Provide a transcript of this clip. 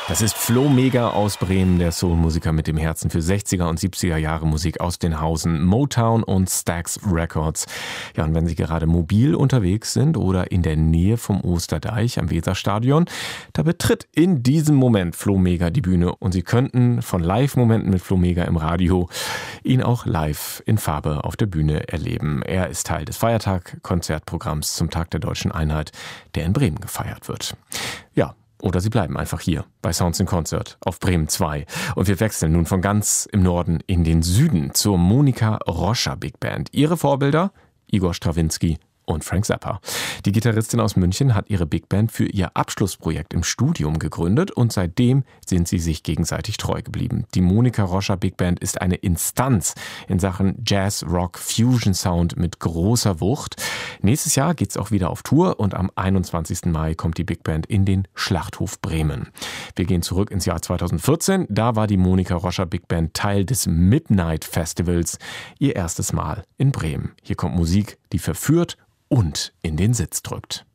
Das ist Flo Mega aus Bremen, der Soulmusiker mit dem Herzen für 60er und 70er Jahre Musik aus den Hausen Motown und Stax Records. Ja, und wenn Sie gerade mobil unterwegs sind oder in der Nähe vom Osterdeich am Weserstadion, da betritt in diesem Moment Flo Mega die Bühne und Sie könnten von Live-Momenten mit Flo Mega im Radio ihn auch live in Farbe auf der Bühne erleben. Er ist Teil des Feiertag-Konzertprogramms zum Tag der Deutschen Einheit, der in Bremen gefeiert wird. Ja, oder Sie bleiben einfach hier bei Sounds in Concert auf Bremen 2. Und wir wechseln nun von ganz im Norden in den Süden zur Monika Roscher Big Band. Ihre Vorbilder? Igor Strawinski und Frank Zappa. Die Gitarristin aus München hat ihre Big Band für ihr Abschlussprojekt im Studium gegründet und seitdem sind sie sich gegenseitig treu geblieben. Die Monika Roscher Big Band ist eine Instanz in Sachen Jazz, Rock, Fusion Sound mit großer Wucht. Nächstes Jahr geht's auch wieder auf Tour und am 21. Mai kommt die Big Band in den Schlachthof Bremen. Wir gehen zurück ins Jahr 2014. Da war die Monika Roscher Big Band Teil des Midnight Festivals. Ihr erstes Mal in Bremen. Hier kommt Musik, die verführt und in den Sitz drückt.